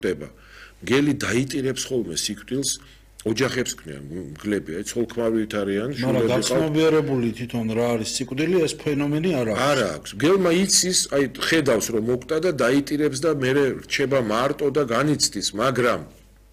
ხდება. მგელი დაიტირებს ხოლმე სიკვდილს, ოჯახებს ქმნიან, მგლები, ცოლ-ქმარით არიან, მაგრამ გაცნობიერებული თვითონ რა არის სიკვდილი, ეს ფენომენი არ აქვს. არა აქვს. მგელმა იცის, ხედავს რომ მოკვდა და დაიტირებს და მერე რჩება მარტო და განიცდის, მაგრამ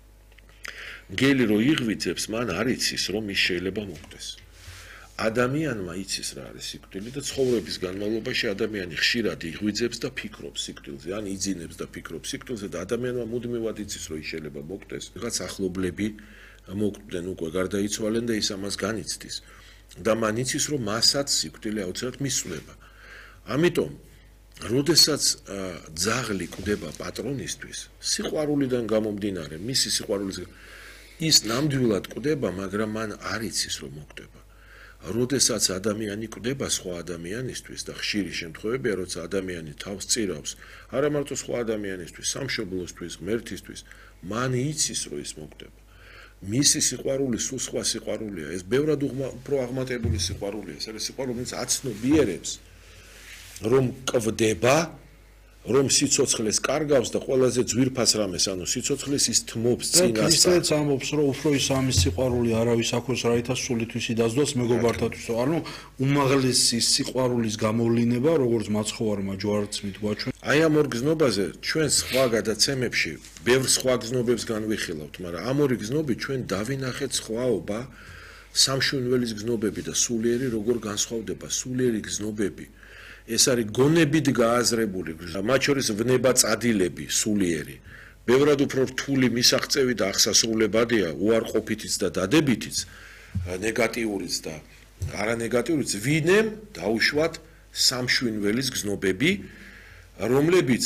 მგელი რო იღვიძებს, მან არ იცის რომ ის შეიძლება მოკვდეს. ადამიანმა იცის რა არის სიკვდილი და ცხოვრების განმავლობაში ადამიანი ხშირად იღვიძებს და ფიქრობს სიკვდილზე, ან იძინებს და ფიქრობს სიკვდილზე და ადამიანმა მუდმივად იცის რომ ის შეიძლება მოკვდეს. რაღაც ახლობლები მოკვდნენ უკვე გარდაიცვალენ და ის ამას განიცდის. და მან იცის რომ მასაც სიკვდილი აუცილებლად მისვლება. ამიტომ, როდესაც ძაღლი კვდება პატრონისთვის, სიყვარულიდან გამომდინარე, მისი სიყვარულის ის ნამდვილად კვდება, მაგრამ მან არ იცის რომ მოკვდება. როდესაც ადამიანი კვდება სხვა ადამიანისთვის და ხშირი შემთხვევებია, როცა ადამიანი თავს წირავს, არა მარტო სხვა ადამიანისთვის, სამშობლოსთვის, ღმერთისთვის, მან იცის რომ ის მოკვდება. მისი სიყვარული სულ სხვა სიყვარულია, ეს ბევრად უფრო აღმატებული სიყვარულია, ეს არის სიყვარული, რომელიც აცნობიერებს, რომ კვდება, რომ სიცოცხლეს კარგავს და ყველაზე ძვირფას რამეს, ანუ სიცოცხლეს ის თმობს წინასწარ. ქრისტეც ამბობს, რომ უფრო ის ამის სიყვარული არავის აქვს, რაითაც სულითვისი დასდოს მეგობართათვისო. ანუ უმაღლესი სიყვარულის გამოვლინება, როგორც მაცხოვარმა ჯვარცმით გვაჩვენ. აი ამ ორ გზნობაზე ჩვენ სხვა გადაცემებში ბევრ სხვა გზნობებს განვიხილავთ, მაგრამ ამ ორი გზნობით ჩვენ დავინახეთ სხვაობა სამშვენველის გზნობები და სულიერი როგორ განსხვავდება სულიერი გზნობები. ეს არის გონებით გააზრებული, მათ შორის ვნებაწადილები, სულიერი. ბევრად უფრო რთული მისაღწევი და აღსასრულებადია, უარყოფითიც და დადებითიც, ნეგატიურიც და არანეგატიურიც, ვინემ დაუშვათ სამშვენველის გზნობები, რომლებიც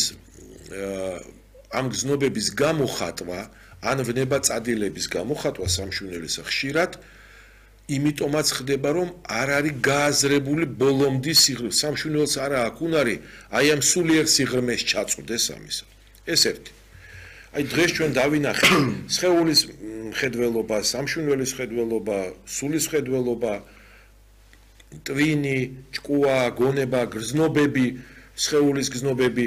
ამ გზნობების გამოხატვა, ან ვნებაწადილების გამოხატვა სამშვენელისა ხშირად იმიტომაც ხდება, რომ არ არის გააზრებული ბოლომდის სიღრმე. სამშვენელს არა აქვს უნარი, აი ამ სულიერ სიღრმეს ჩაწვდეს ამისა. ეს ერთი. აი დღეს ჩვენ დავინახეთ სხეულის მხედველობა, სამშვენელის მხედველობა, სულის მხედველობა, ტვინი, ჭკუა, გონება, გრძნობები, სხეულის გზნობები,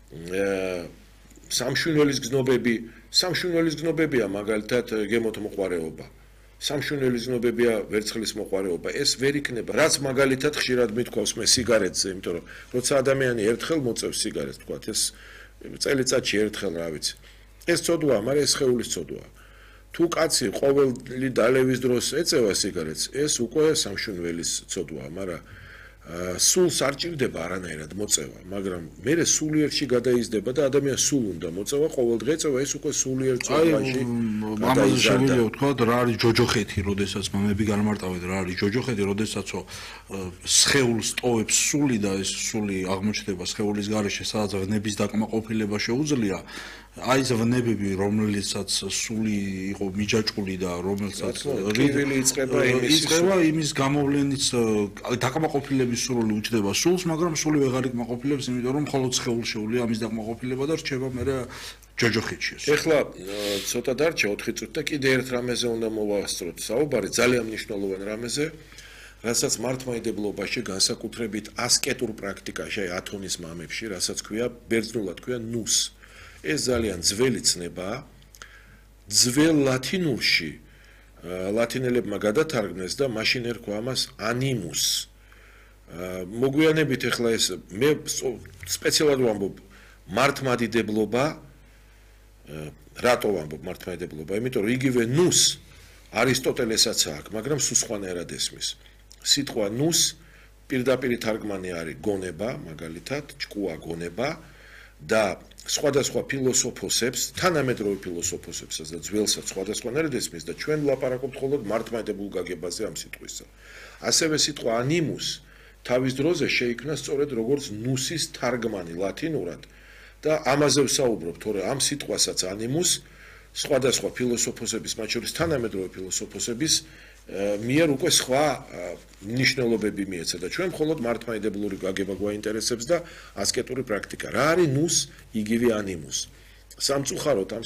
სამშვენელის გზნობები, სამშვენელის გზნობებია მაგალითად გემოთ მოყვარეობა. სამშვენელის გზნობებია ვერცხლის მოყვარეობა. ეს ვერ იქნება, რაც მაგალითად ხშირად მithქვავს მე სიგარეტზე, იმიტომ რომ როცა ადამიანი ერთხელ მოწევს სიგარეტს, თქვათ, ეს წელიწადში ერთხელ, რა ვიცი. ეს ცოდვაა, მაგრამ ეს სხეულის ცოდვაა. თუ კაცი ყოველი დალევის დროს ეწევა სიგარეტს, ეს უკვე სამშვენელის ცოდვაა, მაგრამ სულს არ ჭირდება არანაირად მოწევა, მაგრამ მერე სულიერში გადაიზრდება და ადამიანს სულ უნდა მოწევა, ყოველდღე ეწევა, ეს უკვე სულიერ წოდვაში ამაზე შევიდეო თქვა, რა არის ჯოჯოხეთი, როდესაც მამები განმარტავენ, რა არის ჯოჯოხეთი, როდესაცო სხეულს ტოვებს სული და ეს სული აღმოჩნდება სხეულის გარეშე, სადაც ვნების დაკმაყოფილება შეუძლია. აი ეს ვნებები, რომელიცაც სული იყო მიჯაჭვული და რომელსაც რიგვილი იწყება იმის გამოვლენიც დაკმაყოფილების სრული უჩდება სულს, მაგრამ სული ვეღარ იკმაყოფილებს, იმიტომ რომ მხოლოდ სხეულს შეუძლია ამის დაკმაყოფილება და რჩება მერე ჯოჯოხეთში. ეხლა ცოტა დარჩა 4 წუთი და კიდე ერთ რამეზე უნდა მოვასწროთ საუბარი, ძალიან მნიშვნელოვან რამეზე, რასაც მართლმადიდებლობაში განსაკუთრებით ასკეტურ პრაქტიკაში, აი ათონის მამებში, რასაც ქვია, ბერძნულად ქვია ნუს. ეს ძალიან ძველი ცნებაა. ძველ ლათინურში ლათინელებმა გადათარგმნეს და მაშინ ერქვა ამას ანიმუს. მოგვიანებით ეხლა ეს მე სპეციალურად ვამბობ მართლმადიდებლობა, რატო ვამბობ მართლმადიდებლობა? იმიტომ რომ იგივე ნუს არისტოტელესაც აქვს, მაგრამ სულ სხვანაირად ესმის. სიტყვა ნუს პირდაპირ თარგმანი არის გონება, მაგალითად, ჭკუა გონება და სხვადასხვა ფილოსოფოსებს, თანამედროვე ფილოსოფოსებსაც და ძველსაც სხვადასხვანაირად ესმის და ჩვენ ვლაპარაკობთ მხოლოდ მართლმადიდებულ გაგებაზე ამ სიტყვისა. ასევე სიტყვა ანიმუს თავის დროზე შეიქმნა სწორედ როგორც ნუსის თარგმანი ლათინურად და ამაზე ვსაუბრობ, თორე ამ სიტყვასაც ანიმუს სხვადასხვა ფილოსოფოსების, მათ შორის თანამედროვე ფილოსოფოსების მიერ უკვე სხვა მნიშვნელობები მიეცა და ჩვენ მხოლოდ მართლმადიდებლური გაგება გვაინტერესებს და ასკეტური პრაქტიკა. რა არის ნუს იგივე ანიმუს? სამწუხაროდ ამ